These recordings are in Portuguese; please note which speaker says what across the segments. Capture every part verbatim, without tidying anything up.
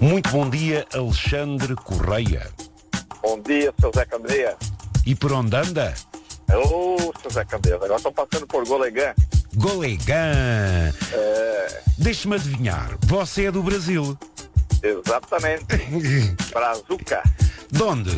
Speaker 1: Muito bom dia, Alexandre Correia.
Speaker 2: Bom dia, seu Zé Candeia.
Speaker 1: E por onde anda?
Speaker 2: Ô, seu Zé Candeia, agora estou passando por Golegã.
Speaker 1: Golegã.
Speaker 2: É...
Speaker 1: Deixe-me adivinhar, você é do Brasil?
Speaker 2: Exatamente. Brazuca.
Speaker 1: De onde?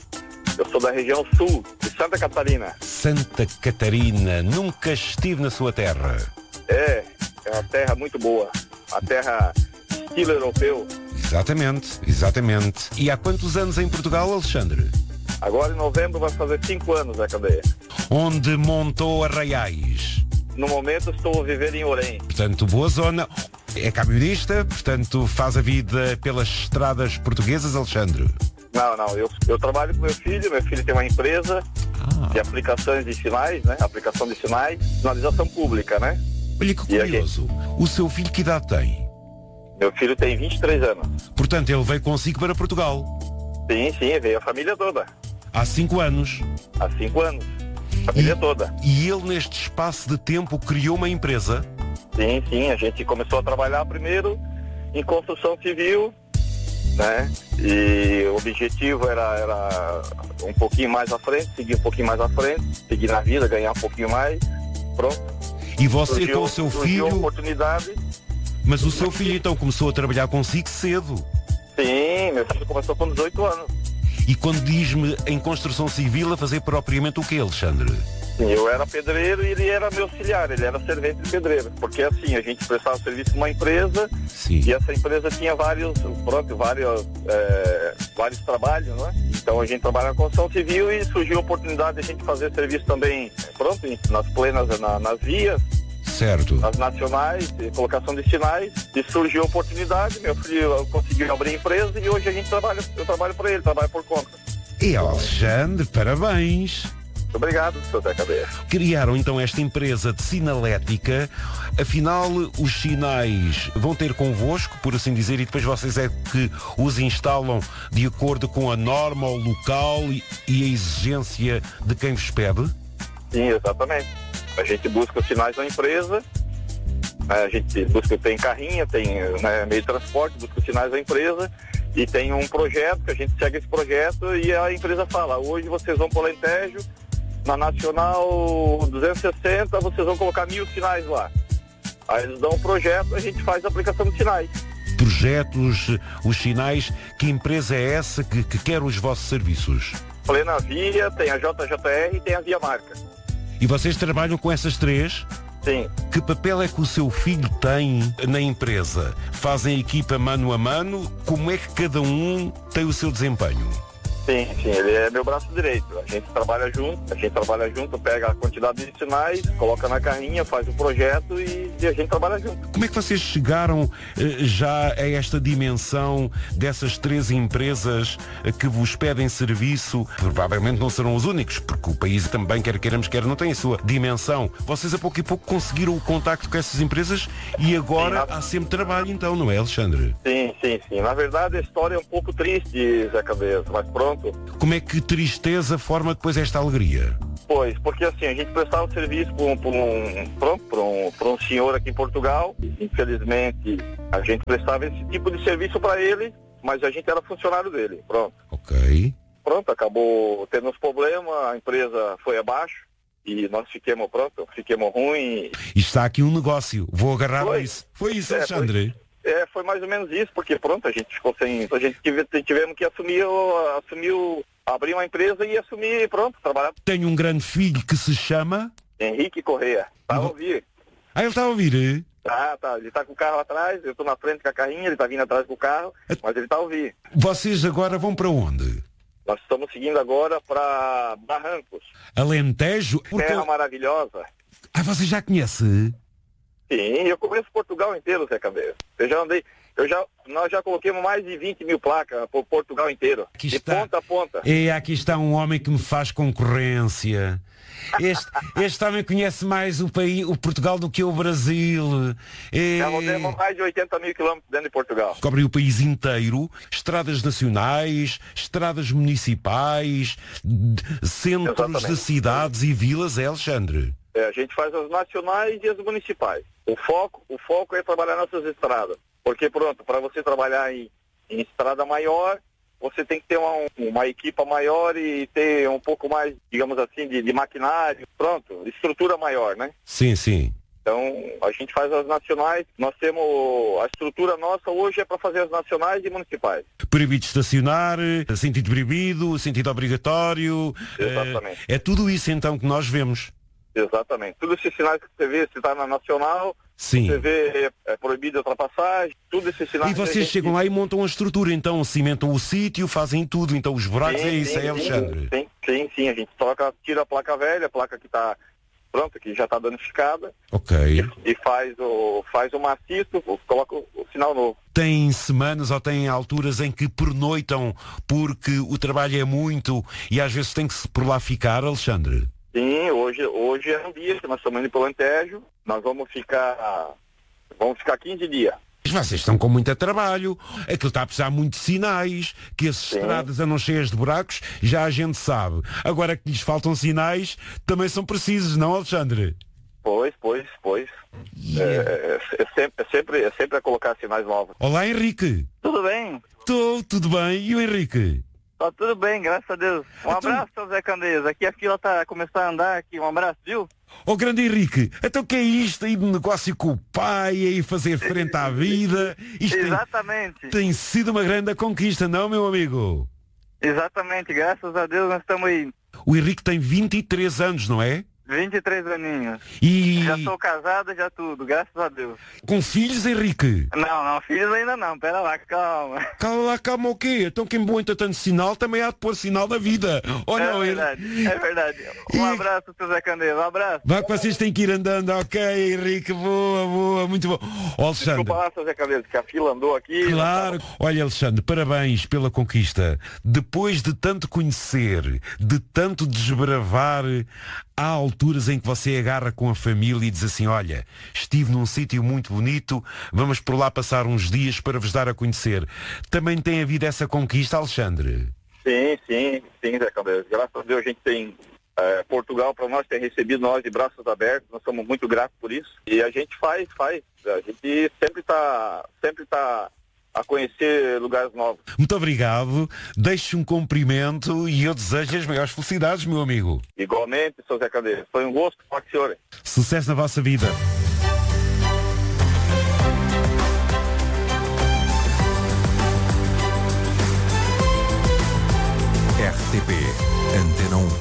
Speaker 2: Eu sou da região sul, de Santa Catarina.
Speaker 1: Santa Catarina. Nunca estive na sua terra.
Speaker 2: É, é uma terra muito boa. Uma terra estilo europeu.
Speaker 1: Exatamente, exatamente. E há quantos anos em Portugal, Alexandre?
Speaker 2: Agora em novembro vai fazer cinco anos, Zé Candeia.
Speaker 1: Onde montou Arraiais?
Speaker 2: No momento estou a viver em Orém.
Speaker 1: Portanto, boa zona. É camionista, portanto faz a vida pelas estradas portuguesas, Alexandre?
Speaker 2: Não, não, eu, eu trabalho com meu filho, meu filho tem uma empresa ah. de aplicações de sinais, né? Aplicação de sinais, sinalização pública, né?
Speaker 1: Olha que curioso, o seu filho que idade tem?
Speaker 2: Meu filho tem vinte e três anos.
Speaker 1: Portanto, ele veio consigo para Portugal?
Speaker 2: Sim, sim, veio a família toda.
Speaker 1: Há cinco anos?
Speaker 2: Há cinco anos, a família
Speaker 1: e,
Speaker 2: toda.
Speaker 1: E ele, neste espaço de tempo, criou uma empresa?
Speaker 2: Sim, sim, a gente começou a trabalhar primeiro em construção civil, né? E o objetivo era, era um pouquinho mais à frente, seguir um pouquinho mais à frente, seguir na vida, ganhar um pouquinho mais, pronto.
Speaker 1: E você
Speaker 2: surgiu,
Speaker 1: com o seu
Speaker 2: surgiu
Speaker 1: filho...
Speaker 2: oportunidade.
Speaker 1: Mas o seu filho então começou a trabalhar consigo cedo?
Speaker 2: Sim, meu filho começou com dezoito anos.
Speaker 1: E quando diz-me em construção civil, a fazer propriamente o quê, Alexandre?
Speaker 2: Sim, eu era pedreiro e ele era meu auxiliar, ele era servente de pedreiro. Porque assim, a gente prestava serviço numa empresa. Sim. E essa empresa tinha vários, pronto, vários, é, vários trabalhos, né? Então a gente trabalha na construção civil e surgiu a oportunidade de a gente fazer serviço também, pronto, nas plenas, na, nas vias.
Speaker 1: Certo.
Speaker 2: Nas nacionais, colocação de sinais, e surgiu a oportunidade, meu filho conseguiu abrir a empresa e hoje a gente trabalha, eu trabalho para ele, trabalho por conta.
Speaker 1: E Alexandre, parabéns!
Speaker 2: Muito obrigado, seu Zé Candeia.
Speaker 1: Criaram então esta empresa de sinalética, afinal os sinais vão ter convosco, por assim dizer, e depois vocês é que os instalam de acordo com a norma, o local e a exigência de quem vos pede?
Speaker 2: Sim, exatamente. A gente busca os sinais da empresa, a gente busca, tem carrinha, tem, né, meio de transporte, busca os sinais da empresa e tem um projeto, que a gente segue esse projeto e a empresa fala, hoje vocês vão para o Alentejo, na Nacional duzentos e sessenta, vocês vão colocar mil sinais lá. Aí eles dão um projeto, a gente faz a aplicação de sinais.
Speaker 1: Projetos, os sinais, que empresa é essa que, que quer os vossos serviços?
Speaker 2: Plena Via, tem a J J R e tem a Via Marca.
Speaker 1: E vocês trabalham com essas três?
Speaker 2: Sim.
Speaker 1: Que papel é que o seu filho tem na empresa? Fazem a equipa mano a mano? Como é que cada um tem o seu desempenho?
Speaker 2: Sim, sim, ele é meu braço direito. A gente trabalha junto, a gente trabalha junto, pega a quantidade de sinais, coloca na carrinha, faz o projeto e, e a gente trabalha junto.
Speaker 1: Como é que vocês chegaram eh, já a esta dimensão dessas três empresas eh, que vos pedem serviço? Provavelmente não serão os únicos, porque o país também, quer queiramos, quer não, tem a sua dimensão. Vocês a pouco e pouco conseguiram o contacto com essas empresas e agora sim, na... há sempre trabalho então, não é, Alexandre?
Speaker 2: Sim, sim, sim. Na verdade a história é um pouco triste, Zé Cabeça, mas pronto.
Speaker 1: Como é que tristeza forma depois esta alegria?
Speaker 2: Pois, porque assim, a gente prestava serviço por um, por um, pronto, por um, por um senhor aqui em Portugal. Infelizmente, a gente prestava esse tipo de serviço para ele, mas a gente era funcionário dele, pronto.
Speaker 1: Ok.
Speaker 2: Pronto, acabou tendo uns problemas, a empresa foi abaixo e nós fiquemos, pronto, fiquemos ruim.
Speaker 1: E está aqui um negócio, vou agarrar
Speaker 2: foi.
Speaker 1: a isso. Foi isso,
Speaker 2: é,
Speaker 1: Alexandre?
Speaker 2: Foi. É, foi mais ou menos isso, porque pronto, a gente ficou sem, a gente tive, tivemos que assumir, assumir, abrir uma empresa e assumir, pronto, trabalhar.
Speaker 1: Tenho um grande filho que se chama...
Speaker 2: Henrique Correia, tá a ouvir.
Speaker 1: Ah, ele está a ouvir?
Speaker 2: Tá, tá, ele tá com o carro atrás, eu tô na frente com a carrinha, ele tá vindo atrás do carro, mas ele tá a ouvir.
Speaker 1: Vocês agora vão para onde?
Speaker 2: Nós estamos seguindo agora para Barrancos.
Speaker 1: Alentejo?
Speaker 2: Porque... Terra maravilhosa.
Speaker 1: Ah, você já conhece?
Speaker 2: Sim, eu conheço Portugal inteiro, Zé Cabeça. Eu já andei, eu já, nós já coloquemos mais de vinte mil placas por Portugal inteiro.
Speaker 1: Aqui
Speaker 2: de
Speaker 1: está.
Speaker 2: ponta a ponta.
Speaker 1: E aqui está um homem que me faz concorrência. Este, este homem conhece mais o país, o Portugal, do que o Brasil. E...
Speaker 2: Já rodamos mais de oitenta mil quilómetros dentro de Portugal.
Speaker 1: Cobre o país inteiro, estradas nacionais, estradas municipais, centros Exatamente. de cidades e vilas, é, Alexandre?
Speaker 2: É, a gente faz as nacionais e as municipais. O foco, o foco é trabalhar nessas estradas. Porque, pronto, para você trabalhar em, em estrada maior, você tem que ter uma, uma equipa maior e ter um pouco mais, digamos assim, de, de maquinário, pronto, estrutura maior, né?
Speaker 1: Sim, sim.
Speaker 2: Então, a gente faz as nacionais, nós temos, a estrutura nossa hoje é para fazer as nacionais e municipais.
Speaker 1: Proibido estacionar, sentido proibido, sentido obrigatório.
Speaker 2: Exatamente.
Speaker 1: É, é tudo isso então que nós vemos.
Speaker 2: Exatamente. Todos esses sinais que você vê, se está na nacional,
Speaker 1: sim.
Speaker 2: Você vê é, é proibido a ultrapassagem, tudo esses sinais.
Speaker 1: E vocês
Speaker 2: gente...
Speaker 1: chegam lá e montam a estrutura, então cimentam o sítio, fazem tudo, então os buracos,
Speaker 2: sim,
Speaker 1: é isso,
Speaker 2: sim,
Speaker 1: é Alexandre?
Speaker 2: Sim, sim, sim, a gente troca, tira a placa velha, a placa que está pronta, que já está danificada.
Speaker 1: Ok.
Speaker 2: E, e faz o, faz o maciço, coloca o, o sinal novo.
Speaker 1: Tem semanas ou tem alturas em que pernoitam porque o trabalho é muito e às vezes tem que se por lá ficar, Alexandre?
Speaker 2: Sim, hoje, hoje é um dia que nós estamos indo para o Alentejo, nós vamos ficar, vamos ficar quinze dias.
Speaker 1: Mas vocês estão com muito trabalho, aquilo está a precisar muito de sinais, que as
Speaker 2: Sim.
Speaker 1: estradas andam cheias de buracos, já a gente sabe. Agora que lhes faltam sinais, também são precisos, não, Alexandre?
Speaker 2: Pois, pois, pois. Yeah. É, é, sempre, é, sempre, é sempre a colocar sinais novos.
Speaker 1: Olá, Henrique.
Speaker 3: Tudo bem?
Speaker 1: Estou, tudo bem. E o Henrique?
Speaker 3: Tá tudo bem, graças a Deus. Um
Speaker 1: então...
Speaker 3: abraço, seu Zé Candeias. Aqui a fila tá começando a andar aqui. Um abraço, viu?
Speaker 1: Ó, oh, grande Henrique, então que é isto aí de negócio com o pai e fazer frente à vida? Isto
Speaker 3: Exatamente.
Speaker 1: Tem, tem sido uma grande conquista, não, meu amigo?
Speaker 3: Exatamente, graças a Deus nós estamos aí.
Speaker 1: O Henrique tem vinte e três anos, não é?
Speaker 3: vinte e três aninhos.
Speaker 1: E...
Speaker 3: Já sou casado, já tudo, graças a Deus.
Speaker 1: Com filhos, Henrique?
Speaker 3: Não, não, filhos ainda não, pera lá, calma.
Speaker 1: Calma lá, calma o quê? Então quem aguenta tanto sinal também há de pôr sinal da vida. Olha,
Speaker 3: é verdade, ele... é verdade. Um e... abraço, seu Zé Candeias, um abraço.
Speaker 1: Vá que vocês têm que ir andando, ok, Henrique, boa, boa, muito bom. Oh, Alexandre.
Speaker 2: Desculpa lá, seu Zé Candeias, que a fila andou aqui.
Speaker 1: Claro. Tava... Olha, Alexandre, parabéns pela conquista. Depois de tanto conhecer, de tanto desbravar, há alturas em que você agarra com a família e diz assim, olha, estive num sítio muito bonito, vamos por lá passar uns dias para vos dar a conhecer. Também tem havido essa conquista, Alexandre?
Speaker 2: Sim, sim, sim, Zé Candeias. Graças a Deus a gente tem é, Portugal para nós, tem recebido nós de braços abertos, nós somos muito gratos por isso. E a gente faz, faz. A gente sempre está sempre tá a conhecer lugares novos.
Speaker 1: Muito obrigado, deixo um cumprimento e eu desejo as maiores felicidades, meu amigo.
Speaker 2: Igualmente, seu Zé Candeias. Foi um gosto com a senhora.
Speaker 1: Sucesso na vossa vida.
Speaker 4: R T P Antena um.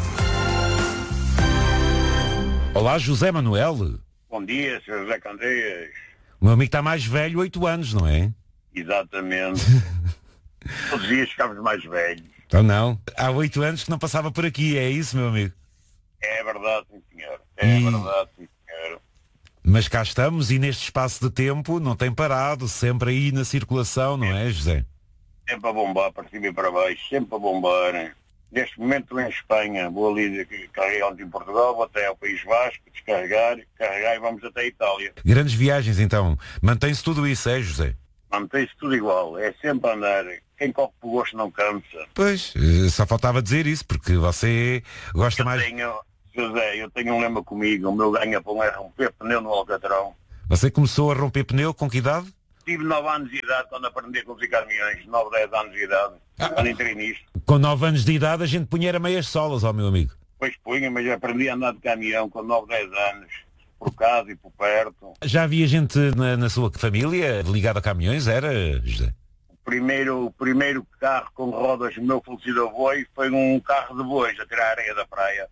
Speaker 1: Olá, José Manuel.
Speaker 5: Bom dia, senhor José Candeias.
Speaker 1: O meu amigo está mais velho, oito anos, não é?
Speaker 5: Exatamente. Todos os dias ficamos mais velhos.
Speaker 1: Então não. Há oito anos que não passava por aqui, é isso, meu amigo?
Speaker 5: É verdade, sim, senhor. É e... verdade, sim, senhor.
Speaker 1: Mas cá estamos e neste espaço de tempo não tem parado, sempre aí na circulação, não é, José?
Speaker 5: Sempre a bombar, para cima e para baixo, sempre a bombar. Neste momento estou em Espanha, vou ali, carreguei ontem em Portugal, vou até ao País Vasco, descarregar, carregar e vamos até a Itália.
Speaker 1: Grandes viagens então. Mantém-se tudo isso, é, José?
Speaker 5: Mantém-se tudo igual, é sempre andar. Quem corre por gosto não cansa.
Speaker 1: Pois, só faltava dizer isso, porque você gosta
Speaker 5: eu
Speaker 1: mais...
Speaker 5: Tenho, José, eu tenho um lema comigo, o meu ganha-pão é romper pneu no Alcatrão.
Speaker 1: Você começou a romper pneu com que idade?
Speaker 5: Tive nove anos de idade quando aprendi a conduzir caminhões, nove, dez anos de idade, ah. quando entrei nisto.
Speaker 1: Com nove anos de idade a gente punha era meias solas, ó meu amigo.
Speaker 5: Pois punha, mas aprendi a andar de caminhão com nove, dez anos, por casa e por perto.
Speaker 1: Já havia gente na, na sua família ligada a caminhões, era, José?
Speaker 5: O primeiro, o primeiro carro com rodas do meu falecido avô foi um carro de bois a tirar a areia da praia.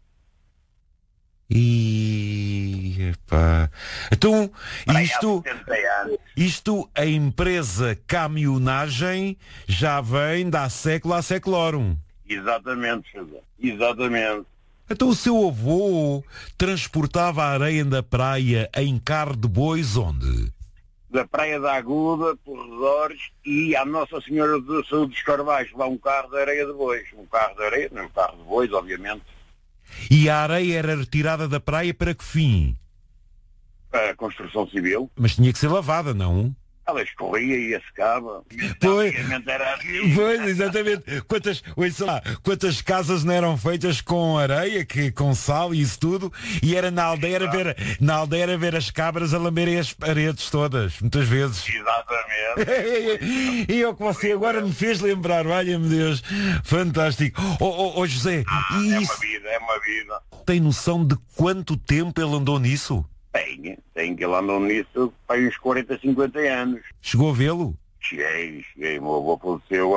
Speaker 1: E... Epá. Então, isto, isto, a empresa Caminhonagem já vem da século a séculorum.
Speaker 5: Exatamente, José. Exatamente.
Speaker 1: Então o seu avô transportava a areia da praia em carro de bois onde?
Speaker 5: Da Praia da Aguda, por redores, e à Nossa Senhora do Saúde dos Carvalhos, lá um carro de areia de bois. Um carro de areia, não um carro de bois, obviamente.
Speaker 1: E a areia era retirada da praia para que fim?
Speaker 5: Para a construção civil.
Speaker 1: Mas tinha que ser lavada, não?
Speaker 5: Ela escorria e ia secava.
Speaker 1: Pois,
Speaker 5: Era assim.
Speaker 1: pois, exatamente. Quantas, ouça lá, quantas casas não eram feitas com areia, que, com sal e isso tudo, e era na aldeia a ver, na aldeia era ver as cabras a lamberem as paredes todas, muitas vezes.
Speaker 5: Exatamente.
Speaker 1: E eu que você agora me fez lembrar, valha-me Deus, fantástico. Ó oh, oh, oh, José,
Speaker 5: Ah,
Speaker 1: e
Speaker 5: é
Speaker 1: isso,
Speaker 5: uma vida, é uma vida.
Speaker 1: tem noção de quanto tempo ele andou nisso?
Speaker 5: Tenho, tenho que ele andou nisso há uns quarenta, cinquenta anos.
Speaker 1: Chegou a vê-lo?
Speaker 5: Cheguei, cheguei. Meu avô faleceu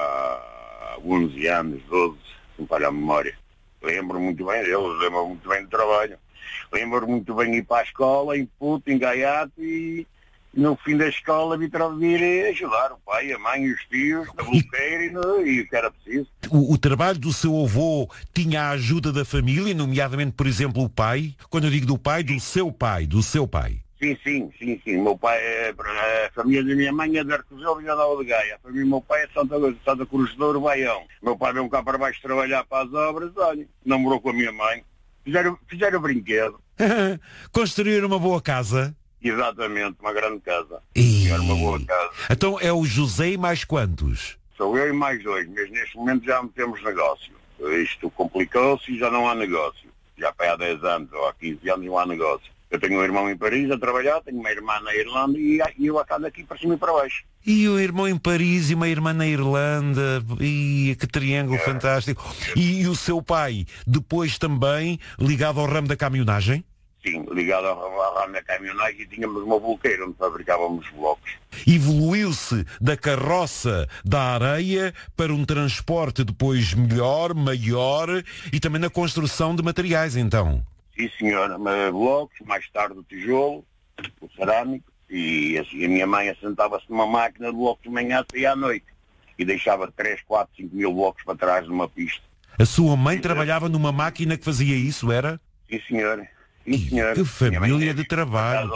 Speaker 5: há onze anos, doze, se me falha a memória. Lembro muito bem dele, lembro muito bem do trabalho. Lembro muito bem de ir para a escola, em puto, em gaiato, e no fim da escola vir vir ajudar o pai, a mãe e os tios, na bloqueira e, no, e o que era preciso.
Speaker 1: O, o trabalho do seu avô tinha a ajuda da família, nomeadamente, por exemplo, o pai? Quando eu digo do pai, do seu pai, do seu pai.
Speaker 5: Sim, sim, sim, sim. O meu pai, é, a família da minha mãe é de Arcozelo e Nova de Gaia. A família do meu pai é de Santa, Santa Cruz de Ouro, Baião. O meu pai veio cá para baixo trabalhar para as obras, olha, namorou com a minha mãe. Fizeram, fizeram brinquedo.
Speaker 1: Construir uma boa casa?
Speaker 5: Exatamente, uma grande casa.
Speaker 1: E...
Speaker 5: Era uma boa casa.
Speaker 1: Então é o José e mais quantos?
Speaker 5: Sou eu e mais dois, mas neste momento já não temos negócio. Isto complicou-se e já não há negócio. Já para há dez anos ou há quinze anos não há negócio. Eu tenho um irmão em Paris a trabalhar, tenho uma irmã na Irlanda e eu acabo aqui para cima e para baixo.
Speaker 1: E o irmão em Paris e uma irmã na Irlanda. E que triângulo é. fantástico. E, e o seu pai, depois também ligado ao ramo da caminhonagem?
Speaker 5: Sim, ligado ao ramo da caminhonagem, e tínhamos uma bloqueira onde fabricávamos blocos.
Speaker 1: Evoluiu-se da carroça da areia para um transporte depois melhor, maior e também na construção de materiais, então?
Speaker 5: Sim, senhora, blocos, mais tarde o tijolo, o cerâmico, e assim, a minha mãe assentava-se numa máquina de blocos de manhã até à noite e deixava três, quatro, cinco mil blocos para trás numa pista.
Speaker 1: A sua mãe Sim, trabalhava numa máquina que fazia isso, era?
Speaker 5: Sim, senhora. Sim, senhora.
Speaker 1: Que família de trabalho.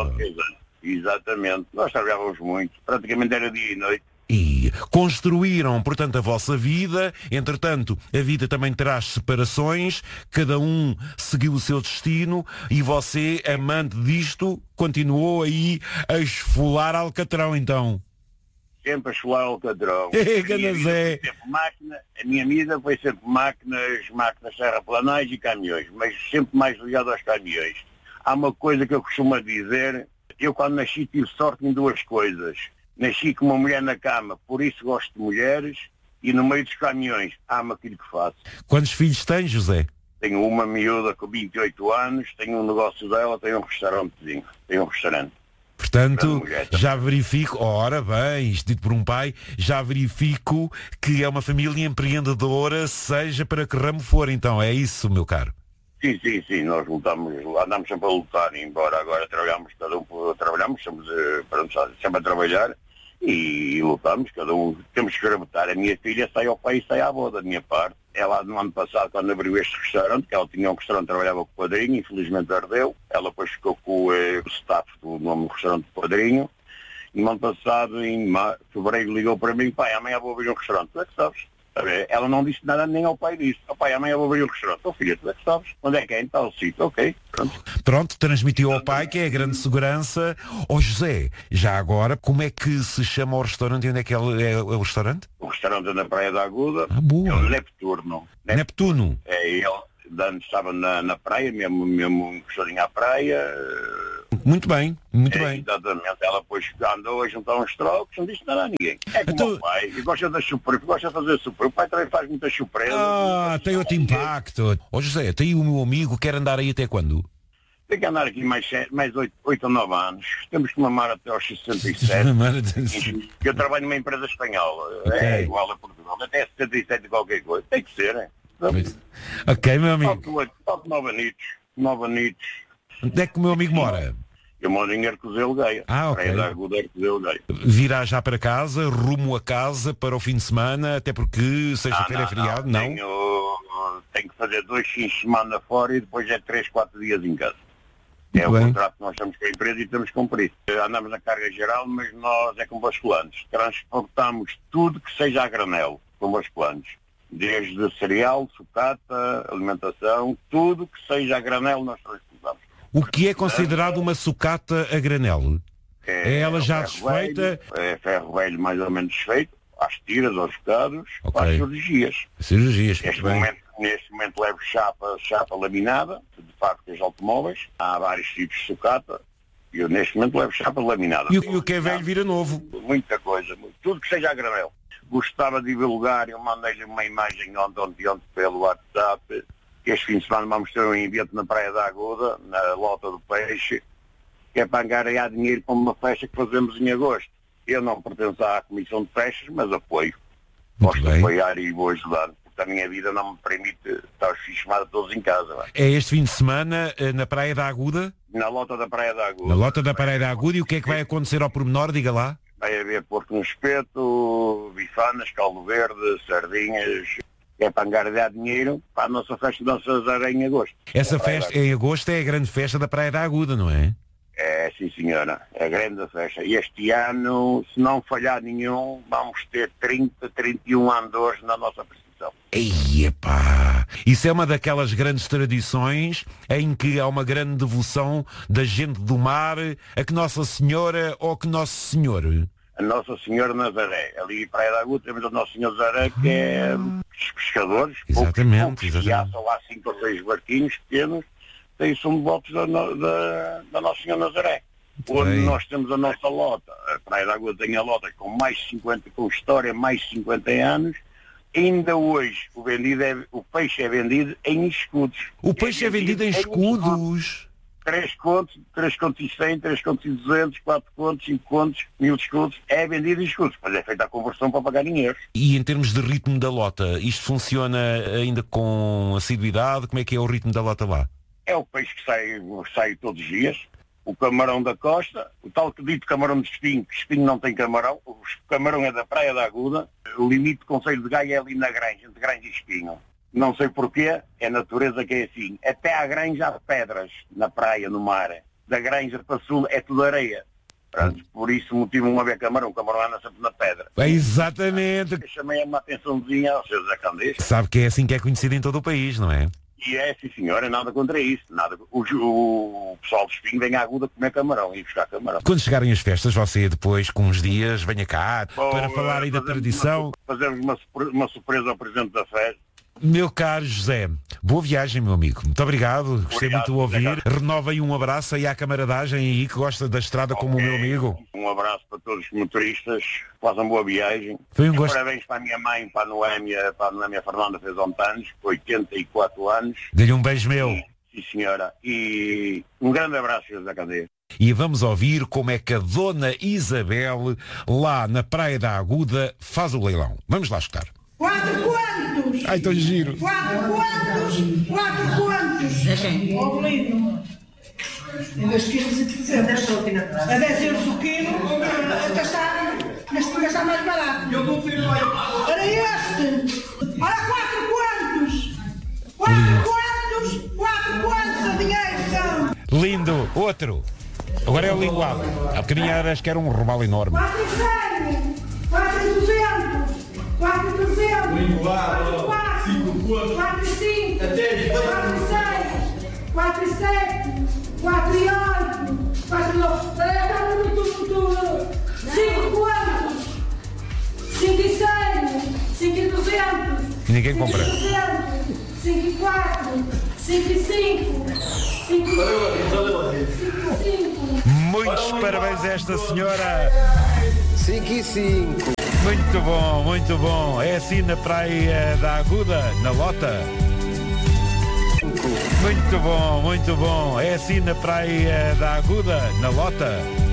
Speaker 5: Exatamente. Nós trabalhávamos muito. Praticamente era dia e noite.
Speaker 1: E construíram, portanto, a vossa vida. Entretanto, a vida também traz separações. Cada um seguiu o seu destino. E você, amante disto, continuou aí a esfolar Alcatrão, então.
Speaker 5: Sempre a esfolar Alcatrão.
Speaker 1: É, Ganazé.
Speaker 5: Máquina, a minha vida foi sempre máquinas, máquinas terraplanais e caminhões, mas sempre mais ligado aos caminhões. Há uma coisa que eu costumo dizer, eu quando nasci tive sorte em duas coisas. Nasci com uma mulher na cama, por isso gosto de mulheres, e no meio dos caminhões, amo aquilo que faço.
Speaker 1: Quantos filhos tem, José?
Speaker 5: Tenho uma miúda com vinte e oito anos, tenho um negócio dela, tenho um restaurantezinho, tenho um restaurante.
Speaker 1: Portanto, já verifico, ora bem, isto dito por um pai, já verifico que é uma família empreendedora, seja para que ramo for, então, é isso, meu caro?
Speaker 5: Sim, sim, sim, nós lutamos, andamos sempre a lutar, embora agora trabalhamos, cada um trabalhamos, estamos sempre a trabalhar e lutamos, cada um, temos que gravitar. A minha filha sai ao pai e sai à avó da minha parte. Ela, no ano passado, quando abriu este restaurante, que ela tinha um restaurante, trabalhava com o padrinho, infelizmente ardeu, ela depois ficou com eh, o staff do nome do restaurante do padrinho, e no ano passado, em mar... fevereiro, ligou para mim, pai, amanhã vou abrir um restaurante, tu é que sabes? Ela não disse nada nem ao pai disso. Ao pai, amanhã vou abrir um restaurante. Ô filha, tu é que sabes? Onde é que é? Em tal sítio. Ok, pronto.
Speaker 1: Pronto, transmitiu ao pai, que é a grande segurança. Ó oh, José, já agora, como é que se chama o restaurante e onde é que é, é, é o restaurante?
Speaker 5: O restaurante é na Praia da Aguda.
Speaker 1: Ah, boa.
Speaker 5: É o Neptuno.
Speaker 1: Neptuno.
Speaker 5: É, ele antes estava na, na praia, mesmo, mesmo encostadinho à praia.
Speaker 1: Muito bem, muito
Speaker 5: é,
Speaker 1: bem.
Speaker 5: Exatamente, ela depois andou a juntar uns trocos, não disse nada a ninguém. É como então... o pai, gosta de surpresa, gosta de fazer surpresa. O pai também faz muitas surpresas.
Speaker 1: Ah, tem outro impacto. Ó oh, José, tem o meu amigo, quer andar aí até quando?
Speaker 5: Tem que andar aqui mais, mais oito ou nove anos. Temos que mamar até aos sessenta e sete. Eu trabalho numa empresa espanhola. Okay. É igual a Portugal. Até sessenta e sete qualquer coisa. Tem que ser, é?
Speaker 1: Ok, meu amigo.
Speaker 5: Falta nove anitos. Nove anitos.
Speaker 1: Onde é que o meu amigo mora?
Speaker 5: Eu moro em Arcozelo Gaia.
Speaker 1: Ah, ok.
Speaker 5: Praia da Aguda, Arcozelo Gaia.
Speaker 1: Virá já para casa, rumo a casa para o fim de semana, até porque sexta-feira ah, é feriado, não? não?
Speaker 5: Tenho, tenho que fazer dois fins de semana fora e depois é três, quatro dias em casa. É
Speaker 1: Muito
Speaker 5: o
Speaker 1: bem.
Speaker 5: contrato que nós estamos com a empresa e temos que cumprir. Andamos na carga geral, mas nós é com basculantes. Transportamos tudo que seja a granel, com basculantes. Desde cereal, sucata, alimentação, tudo que seja a granel nós transportamos.
Speaker 1: O que é considerado uma sucata a granel? É ela já desfeita?
Speaker 5: É ferro velho mais ou menos desfeito, às tiras, aos bocados,
Speaker 1: Ok.
Speaker 5: às cirurgias.
Speaker 1: Cirurgias.
Speaker 5: Neste
Speaker 1: muito bem.
Speaker 5: momento, neste momento levo chapa, chapa laminada, de fábricas de automóveis. Há vários tipos de sucata. E eu neste momento levo chapa laminada.
Speaker 1: E o, e o que é velho vira novo.
Speaker 5: Muita coisa, muito, tudo que seja a granel. Gostava de divulgar, eu mandei-lhe uma imagem ontem, ontem, ontem pelo WhatsApp, que este fim de semana vamos ter um evento na Praia da Aguda, na Lota do Peixe, que é para angariar dinheiro para uma festa que fazemos em agosto. Eu não pertenço à Comissão de Festas, mas apoio.
Speaker 1: Muito
Speaker 5: Gosto
Speaker 1: bem.
Speaker 5: de apoiar e vou ajudar, porque a minha vida não me permite estar os fins de semana todos em casa. Não é?
Speaker 1: É este fim de semana eh, na Praia da Aguda?
Speaker 5: Na Lota da Praia da Aguda.
Speaker 1: Na Lota da Praia da Aguda. E o que é que vai acontecer ao pormenor? Diga lá.
Speaker 5: Vai haver porco no espeto, bifanas, caldo verde, sardinhas. É para angariar dinheiro para a nossa festa de Nossa Nazaré em agosto.
Speaker 1: Essa
Speaker 5: Na Praia
Speaker 1: festa
Speaker 5: da
Speaker 1: em agosto é a grande festa da Praia da Aguda, não é?
Speaker 5: É, sim senhora, é grande a festa. E este ano, se não falhar nenhum, vamos ter trinta, trinta e um andores na nossa precisão.
Speaker 1: Ei, epá. Isso é uma daquelas grandes tradições em que há uma grande devoção da gente do mar a que Nossa Senhora ou que Nosso Senhor.
Speaker 5: A Nossa Senhora Nazaré. Ali em Praia da Aguda temos a Nossa Senhora Nazaré, que é os pescadores.
Speaker 1: Exatamente,
Speaker 5: poucos, poucos,
Speaker 1: exatamente.
Speaker 5: E há só lá cinco ou seis barquinhos pequenos, que são devotos da, no- da, da Nossa Senhora Nazaré. Onde
Speaker 1: bem.
Speaker 5: nós temos a nossa lota. A Praia da Aguda tem a lota com mais de cinquenta, com história mais de cinquenta anos. Ainda hoje o, vendido é, o peixe é vendido em escudos.
Speaker 1: O peixe é vendido em escudos.
Speaker 5: três contos, três contos e cem, três contos e duzentos, quatro contos, cinco contos, mil escudos, é vendido em escudos, mas é feita a conversão para pagar dinheiro.
Speaker 1: E em termos de ritmo da lota, isto funciona ainda com assiduidade? Como é que é o ritmo da lota lá?
Speaker 5: É o peixe que sai, sai todos os dias, o camarão da costa, o tal que dito camarão de espinho, que espinho não tem camarão, o camarão é da Praia da Aguda, o limite do Conselho de Gaia é ali na Granja, entre Granja e Espinho. Não sei porquê, é a natureza que é assim. Até à Granja há pedras na praia, no mar. Da Granja para sul é tudo areia. Pronto, por isso o motivo não haver camarão, o camarão anda sempre na pedra.
Speaker 1: É exatamente.
Speaker 5: Eu chamei uma atençãozinha ao seu Zé Candês.
Speaker 1: Sabe que é assim que é conhecido em todo o país, não é?
Speaker 5: E é, sim senhora, nada contra isso. Nada. O, o pessoal do Espinho vem à Aguda comer camarão e buscar camarão.
Speaker 1: Quando chegarem as festas, você depois, com uns dias, venha cá
Speaker 5: Bom,
Speaker 1: para falar aí da
Speaker 5: fazemos
Speaker 1: tradição.
Speaker 5: Uma, fazemos uma, surpre- uma surpresa ao Presidente da festa.
Speaker 1: Meu caro José, boa viagem, meu amigo. Muito obrigado, gostei
Speaker 5: Obrigado,
Speaker 1: muito de ouvir.
Speaker 5: obrigado.
Speaker 1: Renova aí um abraço aí à camaradagem aí que gosta da estrada como o meu amigo.
Speaker 5: Um abraço para todos os motoristas, façam boa viagem.
Speaker 1: Foi um
Speaker 5: E
Speaker 1: gosto.
Speaker 5: Parabéns para a minha mãe, para a Noémia, para a Noémia Fernanda, fez ontem anos, oitenta e quatro anos.
Speaker 1: Dê-lhe um beijo meu.
Speaker 5: Sim senhora, e um grande abraço, senhores da cadeia.
Speaker 1: E vamos ouvir como é que a Dona Isabel, lá na Praia da Aguda, faz o leilão. Vamos lá escutar.
Speaker 6: Quatro quantos?
Speaker 1: Ai, tão giro.
Speaker 6: Quatro quantos? Quatro quantos?
Speaker 7: É quem?
Speaker 6: Ó, lindo. Em dois quilos e trezentos. A dez euros o quilo, até está, mas ainda está mais barato. Ora este. Ora quatro quantos? Quatro quantos? Quatro quantos a dinheiro são?
Speaker 1: Lindo. Outro. Agora é o linguado. Há bocadinho era, acho que era um robalo enorme.
Speaker 6: Quatro e cem. Quatro e duzentos. Quatro e trezentos. Quatro e quatro. Quatro e cinco. Quatro e seis. Quatro e sete. Quatro e oito. Quatro e nove. Está muito, muito. Cinco quantos? Cinco e cem. Cinco e duzentos.
Speaker 1: E ninguém compra.
Speaker 6: Cinco e duzentos. Cinco e quatro. Cinco e cinco. Cinco e cinco.
Speaker 1: Muitos parabéns a esta senhora.
Speaker 8: cinco e cinco.
Speaker 1: Muito bom, muito bom. É assim na Praia da Aguda, na Lota. Muito bom, muito bom. É assim na Praia da Aguda, na Lota.